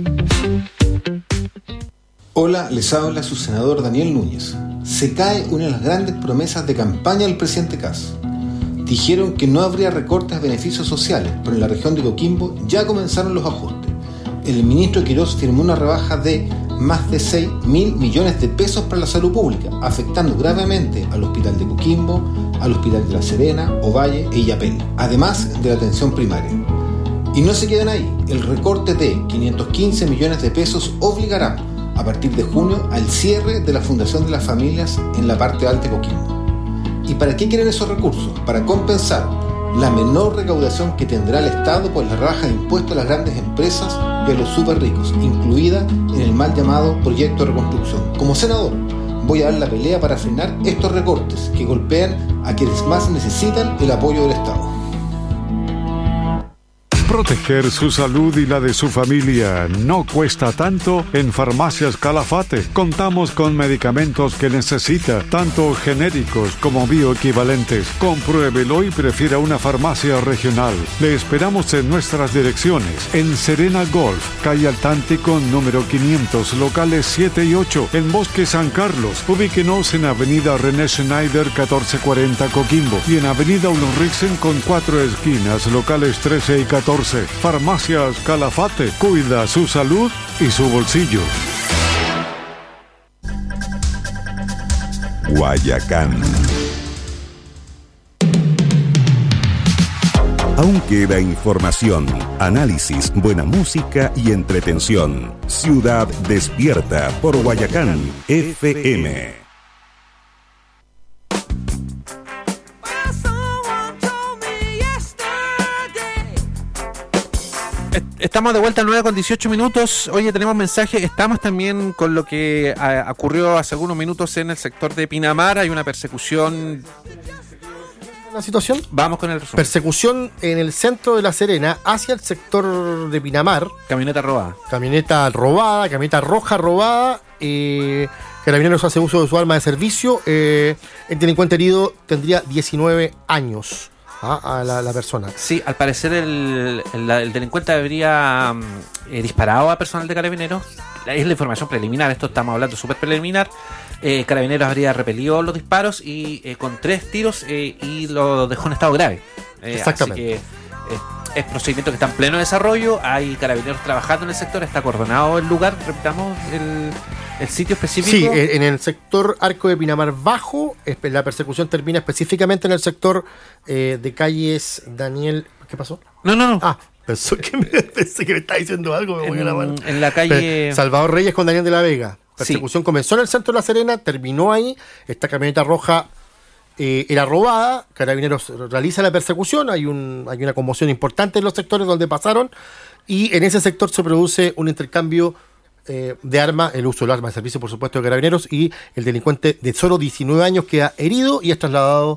Hola, les habla su senador Daniel Núñez. Se cae una de las grandes promesas de campaña del presidente Kast. Dijeron que no habría recortes de beneficios sociales, pero en la región de Coquimbo ya comenzaron los ajustes. El ministro Quirós firmó una rebaja de más de 6.000 millones de pesos para la salud pública, afectando gravemente al Hospital de Coquimbo, al Hospital de La Serena, Ovalle e Illapel, además de la atención primaria. Y no se quedan ahí, el recorte de 515 millones de pesos obligará, a partir de junio, al cierre de la Fundación de las Familias en la parte alta de Coquimbo. ¿Y para qué quieren esos recursos? Para compensar la menor recaudación que tendrá el Estado por la rebaja de impuestos a las grandes empresas y a los súper ricos, incluida en el mal llamado proyecto de reconstrucción. Como senador, voy a dar la pelea para frenar estos recortes que golpean a quienes más necesitan el apoyo del Estado. Proteger su salud y la de su familia no cuesta tanto en Farmacias Calafate. Contamos con medicamentos que necesita, tanto genéricos como bioequivalentes. Compruébelo y prefiera una farmacia regional. Le esperamos en nuestras direcciones. En Serena Golf, calle Altántico número 500, locales 7 y 8. En Bosque San Carlos, ubíquenos en Avenida René Schneider 1440 Coquimbo. Y en Avenida Ulriksen con 4 esquinas, locales 13 y 14. Farmacias Calafate, cuida su salud y su bolsillo. Guayacán. Aún queda información, análisis, buena música y entretención. Ciudad Despierta por Guayacán FM. Estamos de vuelta a 9:18. Oye, tenemos mensaje. Estamos también con lo que ocurrió hace algunos minutos en el sector de Pinamar. Hay una persecución. ¿La situación? Vamos con el resumen. Persecución en el centro de La Serena hacia el sector de Pinamar. Camioneta robada. Camioneta roja robada. Carabineros hace uso de su arma de servicio. El delincuente herido tendría 19 años. A la persona. Sí, al parecer el delincuente habría disparado a personal de Carabineros. Es la información preliminar, esto estamos hablando súper preliminar. Carabineros habría repelido los disparos y con 3 tiros y lo dejó en estado grave. Exactamente. Así que es procedimiento que está en pleno desarrollo. Hay Carabineros trabajando en el sector, está acordonado el lugar, repitamos el sitio específico. Sí, en el sector Arco de Pinamar Bajo, la persecución termina específicamente en el sector de calles Daniel. ¿Qué pasó? No. Pensé que me estaba diciendo algo, me voy a la mano. En la calle Salvador Reyes con Daniel de la Vega. Persecución comenzó en el centro de La Serena, terminó ahí. Esta camioneta roja era robada. Carabineros realiza la persecución. Hay una conmoción importante en los sectores donde pasaron. Y en ese sector se produce un intercambio de arma, el uso del arma de servicio, por supuesto, de Carabineros, y el delincuente de solo 19 años queda herido y es trasladado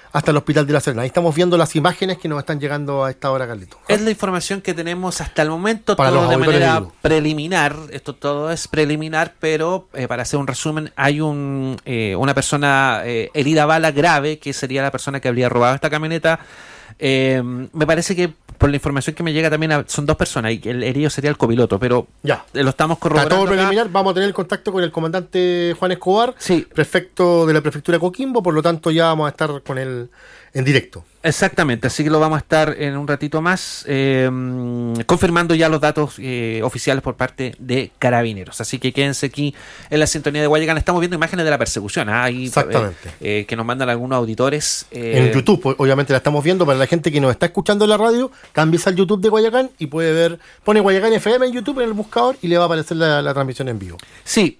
hasta el hospital de La Serena. Ahí estamos viendo las imágenes que nos están llegando a esta hora, Carlito. Es la información que tenemos hasta el momento, todo de manera preliminar. Esto todo es preliminar, pero para hacer un resumen, hay una persona herida a bala grave, que sería la persona que habría robado esta camioneta. Me parece que por la información que me llega también son 2 personas y el herido sería el copiloto, pero ya lo estamos corroborando. Está todo preliminar. Vamos a tener contacto con el comandante Juan Escobar, prefecto de la prefectura de Coquimbo, por lo tanto ya vamos a estar con él en directo. Exactamente, así que lo vamos a estar en un ratito más confirmando ya los datos oficiales por parte de Carabineros. Así que quédense aquí en la sintonía de Guayacán. Estamos viendo imágenes de la persecución. Ahí, exactamente. Que nos mandan algunos auditores. En YouTube, obviamente la estamos viendo. Para la gente que nos está escuchando en la radio, cambies al YouTube de Guayacán y puede ver, pone Guayacán FM en YouTube en el buscador y le va a aparecer la transmisión en vivo. Sí,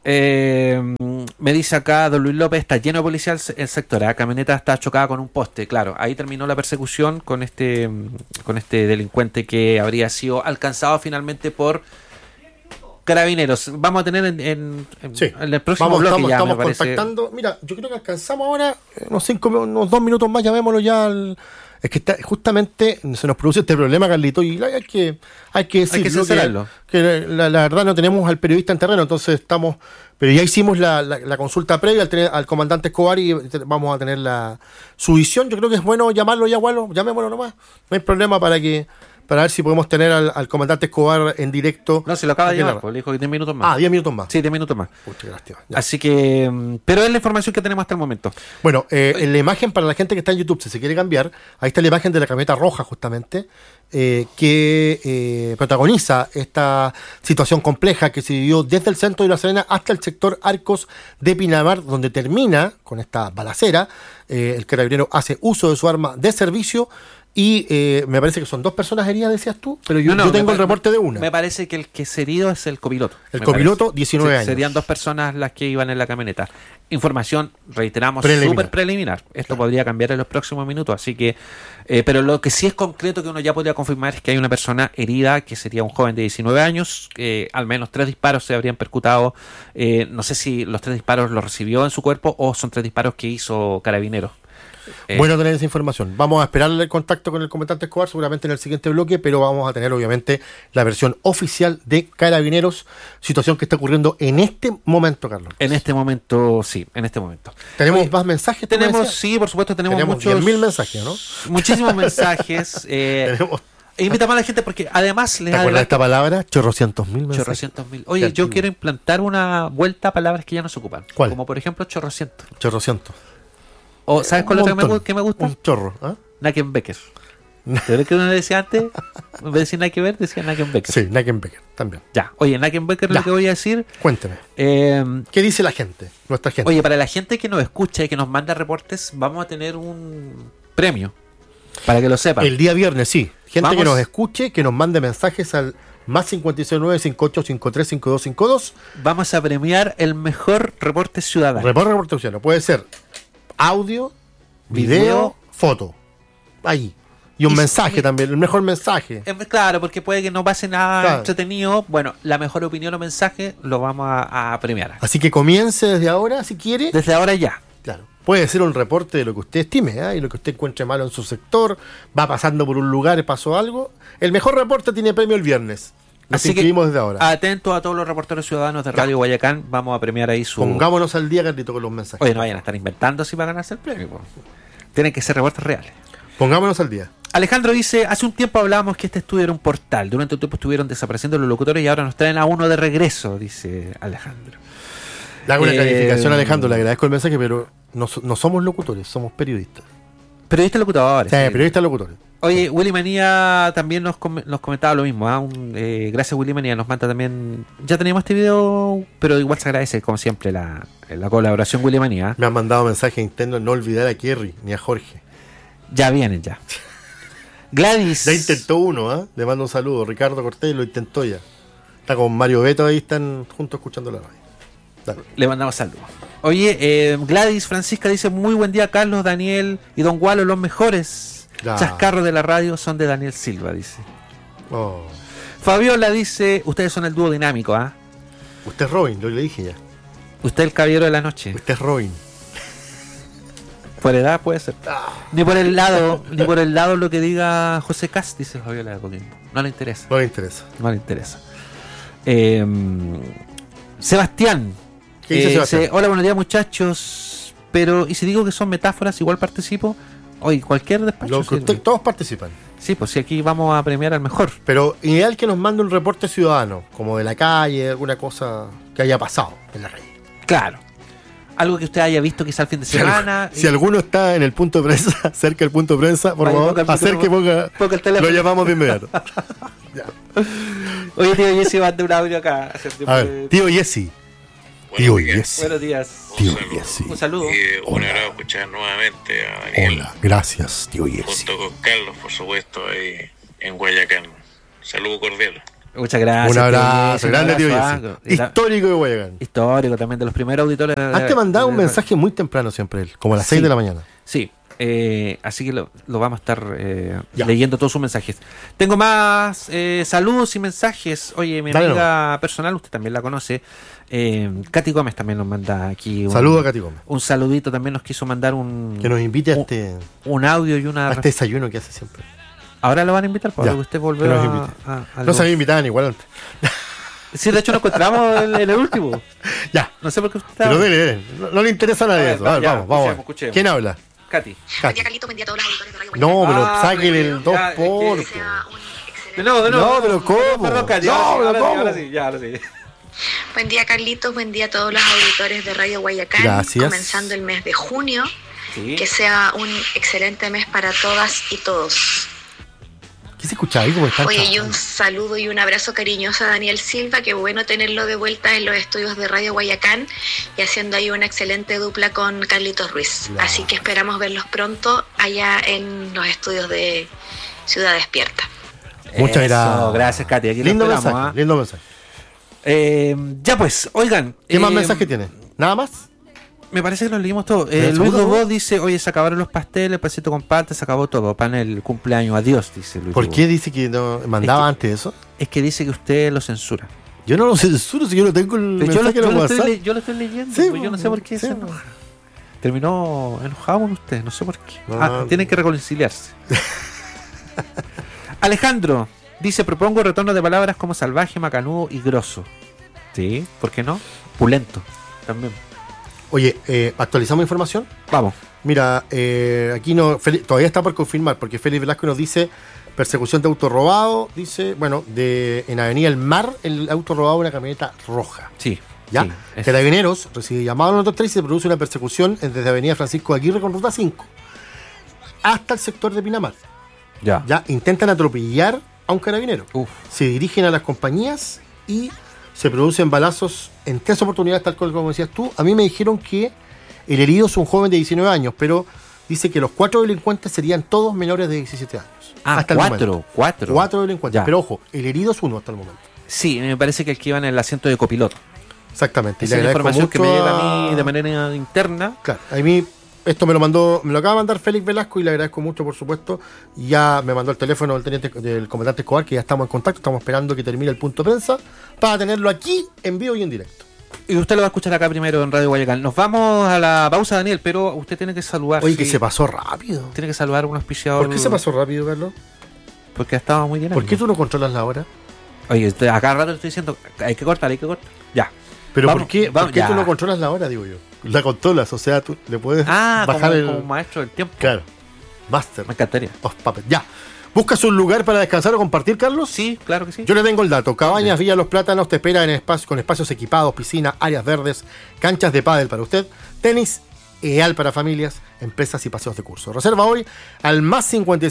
me dice acá don Luis López, está lleno de policía el sector. La camioneta está chocada con un poste. Claro, ahí terminó la persecución con este delincuente que habría sido alcanzado finalmente por Carabineros. Vamos a tener en el próximo bloque ya, estamos contactando. Mira, yo creo que alcanzamos ahora unos 2 minutos más, llamémoslo ya es que justamente se nos produce este problema, Carlito, y hay que decirlo, que la verdad no tenemos al periodista en terreno, entonces pero ya hicimos la consulta previa al comandante Escobar y vamos a tener su visión. Yo creo que es bueno llamarlo ya, bueno, llamémoslo nomás, no hay problema para ver si podemos tener al comandante Escobar en directo. No, se lo acaba de llamar, le dijo que 10 minutos más. 10 minutos más. Sí, 10 minutos más. Pucha, lástima. Así que, pero es la información que tenemos hasta el momento. Bueno, en la imagen para la gente que está en YouTube, si se quiere cambiar, ahí está la imagen de la camioneta roja justamente, que protagoniza esta situación compleja que se vivió desde el centro de La Serena hasta el sector Arcos de Pinamar, donde termina con esta balacera. El carabinero hace uso de su arma de servicio. Y me parece que son 2 personas heridas, decías tú, pero yo tengo el reporte de una. Me parece que el que es herido es el copiloto. El copiloto, 19 años. Serían 2 personas las que iban en la camioneta. Información, reiteramos, súper preliminar. Esto podría cambiar en los próximos minutos, así que... pero lo que sí es concreto que uno ya podría confirmar es que hay una persona herida, que sería un joven de 19 años, al menos 3 disparos se habrían percutado. No sé si los 3 disparos los recibió en su cuerpo o son 3 disparos que hizo Carabineros. Bueno tener esa información. Vamos a esperar el contacto con el comandante Escobar seguramente en el siguiente bloque, pero vamos a tener obviamente la versión oficial de Carabineros, situación que está ocurriendo en este momento, Carlos. En este momento, sí, en este momento. ¿Tenemos más mensajes? Sí, por supuesto, tenemos muchos... 10.000 mensajes, ¿no? Muchísimos mensajes. Invitamos a la gente porque además... ¿Te acuerdas de esta palabra? Chorrocientos.000 mensajes. Chorrocientos.000. Oye, yo quiero implantar una vuelta a palabras que ya no se ocupan. ¿Cuál? Como por ejemplo chorrocientos. Chorrocientos. O ¿sabes cuál otra que me gusta? Un chorro. Nackenbecker. ¿Te ves que uno decía antes? En vez de decir Nackenbecker, decía Nackenbecker. Sí, Nackenbecker, también. Ya, oye, Nackenbecker, lo que voy a decir... Cuénteme. ¿Qué dice la gente? Nuestra gente. Oye, para la gente que nos escucha y que nos manda reportes, vamos a tener un premio. Para que lo sepan. El día viernes, sí. Gente que nos escuche, que nos mande mensajes al más 569-5853-5252. Vamos a premiar el mejor reporte ciudadano. Reporte ciudadano. Puede ser audio, video, foto. Ahí. Y un mensaje también, el mejor mensaje. Claro, porque puede que no pase nada entretenido. Bueno, la mejor opinión o mensaje lo vamos a premiar. Así que comience desde ahora, si quiere. Desde ahora ya. Claro. Puede ser un reporte de lo que usted estime, y lo que usted encuentre malo en su sector. Va pasando por un lugar y pasó algo. El mejor reporte tiene premio el viernes. Así que desde ahora. Atento a todos los reporteros ciudadanos de Radio Guayacán. Vamos a premiar ahí su... Pongámonos al día, Carlito, con los mensajes. Oye, no vayan a estar inventando si va a ganarse el premio. Tienen que ser reportes reales. Pongámonos al día. Alejandro dice, hace un tiempo hablábamos que este estudio era un portal. Durante un tiempo estuvieron desapareciendo los locutores y ahora nos traen a uno de regreso, dice Alejandro. Le hago una calificación, Alejandro, le agradezco el mensaje, pero no somos locutores, somos periodistas. Periodistas locutores. Sí, periodistas locutores. Oye, Willy Manía también nos comentaba lo mismo. Gracias, Willy Manía. Nos manda también. Ya teníamos este video, pero igual se agradece, como siempre, la colaboración, Willy Manía. Me han mandado mensajes internos: no olvidar a Kerry ni a Jorge. Ya vienen, ya. Gladys. Ya intentó uno, le mando un saludo. Ricardo Cortés lo intentó ya. Está con Mario Beto, ahí están juntos escuchando la radio. Dale. Le mandamos saludos. Oye, Gladys Francisca dice: muy buen día, Carlos, Daniel y Don Gualo, los mejores. Chascarros de la radio son de Daniel Silva, dice. Fabiola dice: ustedes son el dúo dinámico, Usted es Robin, lo le dije ya. Usted el caballero de la noche. Usted es Robin. Por edad puede ser. Ni por el lado lo que diga José Cast, dice Fabiola de Coquimbo. No le interesa. Sebastián. ¿Qué dice Sebastián? Hola, buenos días, muchachos. Pero, ¿y si digo que son metáforas, igual participo? Oye, cualquier despacho. Todos participan. Sí, pues si aquí vamos a premiar al mejor. Pero ideal que nos mande un reporte ciudadano, como de la calle, alguna cosa que haya pasado en la calle. Claro. Algo que usted haya visto quizá el fin de semana. Si alguno está en el punto de prensa, cerca del punto de prensa, por favor, acerque y ponga el teléfono. Lo llamamos de inmediato. Oye, tío Jesse, mande un audio acá. A ver, tío Jesse. Buenos días. Tío Jesse. Un saludo. Un agrado escuchar nuevamente a Daniel. Hola, gracias, tío Jesse. Junto con Carlos, por supuesto, ahí en Guayacán. Saludo cordial. Muchas gracias. Un abrazo, grande tío Jesse. Histórico de Guayacán. Histórico también, de los primeros auditores. Has te mandado un mensaje muy temprano siempre él, como a las 6 de la mañana. Sí, así que lo vamos a estar leyendo todos sus mensajes. Tengo más saludos y mensajes. Oye, mi amiga personal, usted también la conoce, Katy Gómez también nos manda aquí saludo a Katy Gómez. Un saludito, también nos quiso mandar que nos invite a un audio y a este desayuno que hace siempre. Ahora lo van a invitar para que usted volvió no se había invitado igual antes. Sí, de hecho nos encontramos en el último. Ya. No sé por qué usted Pero dele. No le interesa a nadie eso. Vamos. Escuchemos. ¿Quién habla? Katy. Buen día, Carlito, buen día a todos los auditores de Radio No, pero sáquenle el 2 por. De nuevo. No, pero ¿cómo? Perdón, Katy. Ahora sí. Buen día, Carlitos, buen día a todos los auditores de Radio Guayacán. Gracias. Comenzando el mes de junio. Sí. Que sea un excelente mes para todas y todos. ¿Qué se escucha ahí? ¿Cómo está? Oye, y un saludo y un abrazo cariñoso a Daniel Silva, qué bueno tenerlo de vuelta en los estudios de Radio Guayacán y haciendo ahí una excelente dupla con Carlitos Ruiz. Claro. Así que esperamos verlos pronto allá en los estudios de Ciudad Despierta. Muchas gracias. Gracias, Katy. Aquí lindo mensaje, lindo mensaje. Ya pues, oigan. ¿Qué más mensaje tiene? ¿Nada más? Me parece que lo leímos todo. Luis Dobó dice, oye, se acabaron los pasteles, pasito con palta, se acabó todo. Para el cumpleaños, adiós, dice Luis. ¿Por qué dice que no mandaba antes eso? Es que dice que usted lo censura. Yo no lo censuro, si yo no tengo el mensaje en WhatsApp. Yo lo estoy leyendo, sí, pues yo no sé por qué se enoja. Terminó enojado con usted, no sé por qué. Tienen que reconciliarse. Alejandro dice, propongo retorno de palabras como salvaje, macanudo y grosso. Sí, ¿por qué no? Pulento, también. Oye, ¿actualizamos información? Vamos. Mira, aquí todavía está por confirmar, porque Félix Velasco nos dice persecución de auto robado, dice, bueno, en Avenida El Mar, el auto robado una camioneta roja. Sí. ¿Ya? Sí, Carabineros recibe llamado a la 3 y se produce una persecución desde Avenida Francisco de Aguirre con Ruta 5 hasta el sector de Pinamar. Ya intentan atropellar a un carabinero. Se dirigen a las compañías y se producen balazos en 3 oportunidades, tal cual como decías tú. A mí me dijeron que el herido es un joven de 19 años, pero dice que los 4 delincuentes serían todos menores de 17 años. Hasta el momento. 4 delincuentes. Ya. Pero ojo, el herido es uno hasta el momento. Sí, me parece que el que iba en el asiento de copiloto. Exactamente. Esa es la información que me llega a mí de manera interna. Claro, a mí esto me lo acaba de mandar Félix Velasco y le agradezco mucho, por supuesto. Ya me mandó el teléfono del comandante Escobar, que ya estamos en contacto, estamos esperando que termine el punto de prensa para tenerlo aquí en vivo y en directo. Y usted lo va a escuchar acá primero en Radio Guayacán. Nos vamos a la pausa, Daniel, pero usted tiene que saludar. Oye, que se pasó rápido. Tiene que saludar a un auspiciador. ¿Por qué se pasó rápido, Carlos? Porque estaba muy bien. ¿Por qué tú no controlas la hora? Oye, a cada rato estoy diciendo, hay que cortar. Ya. Pero ¿por qué tú no controlas la hora, digo yo? La controlas, o sea, tú le puedes bajar como maestro del tiempo. Claro. Master. Me encantaría. Ya. ¿Buscas un lugar para descansar o compartir, Carlos? Sí, claro que sí. Yo le tengo el dato. Cabañas Villa Los Plátanos te espera con espacios equipados, piscina, áreas verdes, canchas de pádel para usted, tenis ideal para familias, empresas y paseos de curso. Reserva hoy al más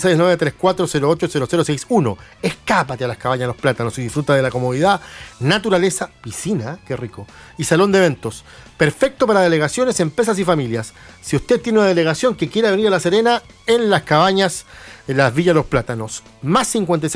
56934080061. Escápate a las Cabañas Los Plátanos y disfruta de la comodidad, naturaleza, piscina, qué rico, y salón de eventos. Perfecto para delegaciones, empresas y familias. Si usted tiene una delegación que quiera venir a La Serena, en las Cabañas de las Villas Los Plátanos, más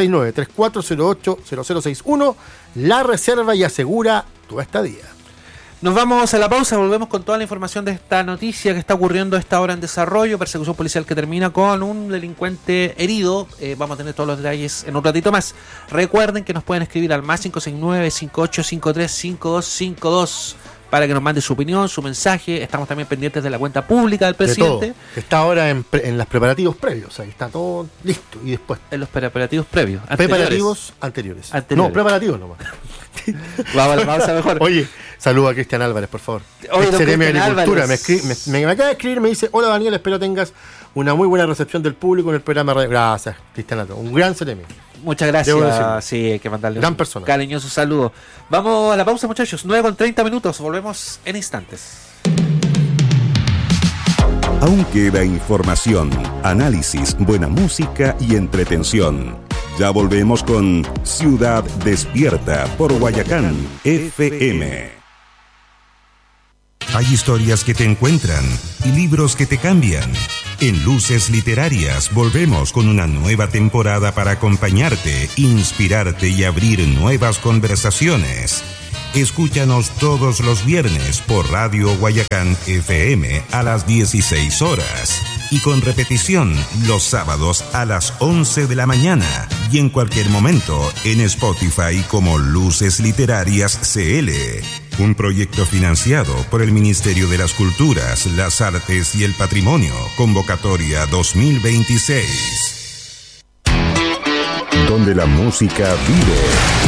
56934080061, la reserva y asegura tu estadía. Nos vamos a la pausa, volvemos con toda la información de esta noticia que está ocurriendo a esta hora en desarrollo, persecución policial que termina con un delincuente herido. Vamos a tener todos los detalles en un ratito más. Recuerden que nos pueden escribir al más 569-5853-5252 para que nos mande su opinión, su mensaje. Estamos también pendientes de la cuenta pública del presidente. De todo. Está ahora en los preparativos previos, ahí está todo listo. Y después en los preparativos previos. Preparativos anteriores. No, preparativos nomás. Vamos a mejor. Oye, saluda a Cristian Álvarez, por favor. Excelente Agricultura. Me acaba de escribir, me dice: hola Daniel, espero tengas una muy buena recepción del público en el programa. Gracias, Cristian Álvarez. Un gran CRM. Muchas gracias. Sí, hay que mandarle gran persona. Cariñoso saludo. Vamos a la pausa, muchachos. 9:30. Volvemos en instantes. Aún queda información, análisis, buena música y entretención. Ya volvemos con Ciudad Despierta por Guayacán FM. Hay historias que te encuentran y libros que te cambian. En Luces Literarias volvemos con una nueva temporada para acompañarte, inspirarte y abrir nuevas conversaciones. Escúchanos todos los viernes por Radio Guayacán FM a las 16 horas y con repetición los sábados a las 11 de la mañana y en cualquier momento en Spotify como Luces Literarias CL. Un proyecto financiado por el Ministerio de las Culturas, las Artes y el Patrimonio. Convocatoria 2026. Donde la música vive.